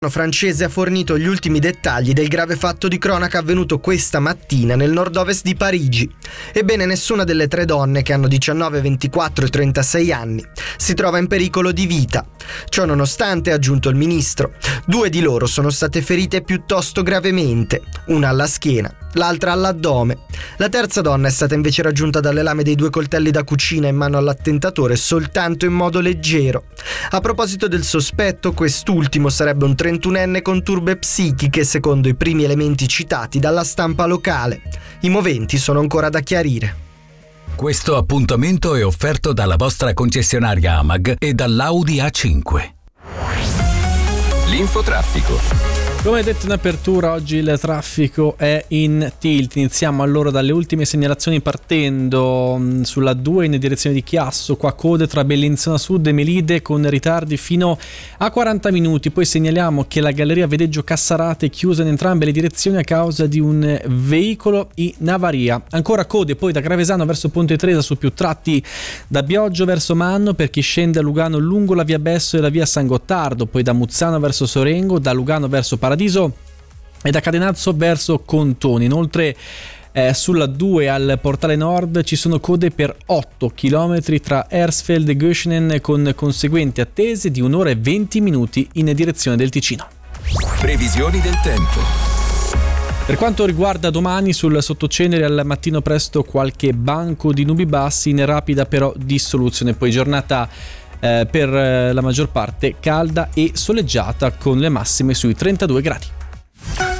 Francese ha fornito gli ultimi dettagli del grave fatto di cronaca avvenuto questa mattina nel nord-ovest di Parigi. Ebbene, nessuna delle 3 donne, che hanno 19, 24 e 36 anni, si trova in pericolo di vita. Ciò nonostante, ha aggiunto il ministro, 2 di loro sono state ferite piuttosto gravemente, una alla schiena, l'altra all'addome. La terza donna è stata invece raggiunta dalle lame dei 2 coltelli da cucina in mano all'attentatore soltanto in modo leggero. A proposito del sospetto, quest'ultimo sarebbe un 31enne con turbe psichiche, secondo i primi elementi citati dalla stampa locale. I moventi sono ancora da chiarire. Questo appuntamento è offerto dalla vostra concessionaria AMAG e dall'Audi A5. L'infotraffico. Come detto in apertura, oggi il traffico è in tilt. Iniziamo allora dalle ultime segnalazioni partendo sulla 2 in direzione di Chiasso, qua code tra Bellinzona Sud e Melide con ritardi fino a 40 minuti. Poi segnaliamo che la galleria Vedeggio Cassarate è chiusa in entrambe le direzioni a causa di un veicolo in avaria. Ancora code poi da Gravesano verso Ponte Tresa su più tratti da Bioggio verso Manno per chi scende a Lugano lungo la via Besso e la via San Gottardo, poi da Muzzano verso Sorengo, da Lugano verso Paradiso e da Cadenazzo verso Contoni. Inoltre sulla 2 al Portale Nord ci sono code per 8 km tra Hersfeld e Göschenen con conseguenti attese di 1 ora e 20 minuti in direzione del Ticino. Previsioni del tempo. Per quanto riguarda domani, sul sottocenere al mattino presto qualche banco di nubi bassi in rapida però dissoluzione, poi giornata per la maggior parte calda e soleggiata con le massime sui 32 gradi.